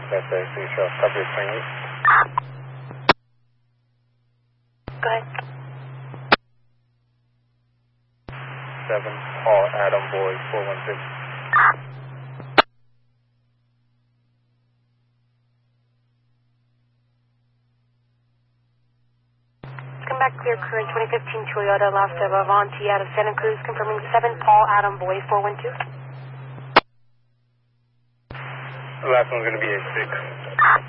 That's a Seashore. Copy 28. Go ahead. 7, Paul Adam Boy 416. Come back clear current 2015 Toyota Lasta Avanti out of Santa Cruz, confirming 7 Paul Adam Boy 412. The last one's going to be a 6.